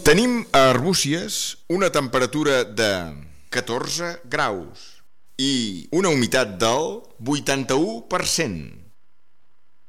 Tenim a Arbúcies una temperatura de 14 graus i una humitat del 81%.